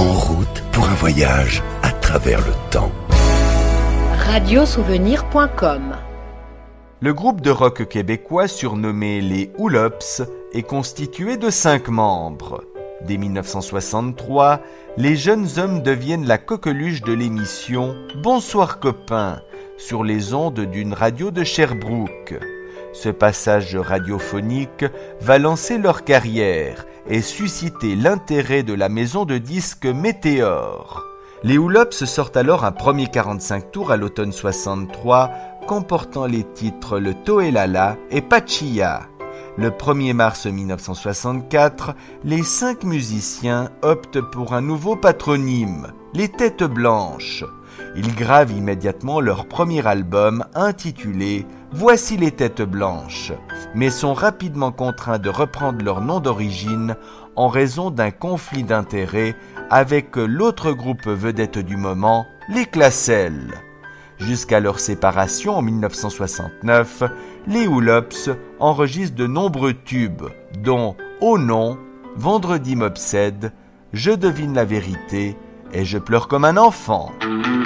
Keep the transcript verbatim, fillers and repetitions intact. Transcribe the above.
En route pour un voyage à travers le temps. radio souvenir point com. Le groupe de rock québécois surnommé les Hoolops est constitué de cinq membres. Dès dix-neuf cent soixante-trois, les jeunes hommes deviennent la coqueluche de l'émission Bonsoir copains sur les ondes d'une radio de Sherbrooke. Ce passage radiophonique va lancer leur carrière et susciter l'intérêt de la maison de disques Météor. Les Hoolops sortent alors un premier quarante-cinq tours à l'automne soixante-trois, comportant les titres Le Toélala et Pachilla. Le premier mars dix-neuf cent soixante-quatre, les cinq musiciens optent pour un nouveau patronyme, les Têtes Blanches. Ils gravent immédiatement leur premier album intitulé « Voici les Têtes Blanches », mais sont rapidement contraints de reprendre leur nom d'origine en raison d'un conflit d'intérêts avec l'autre groupe vedette du moment, les Classels. Jusqu'à leur séparation en dix-neuf cent soixante-neuf, les Hoolops enregistrent de nombreux tubes, dont « Oh non »,« Vendredi m'obsède »,« Je devine la vérité » et « Je pleure comme un enfant ».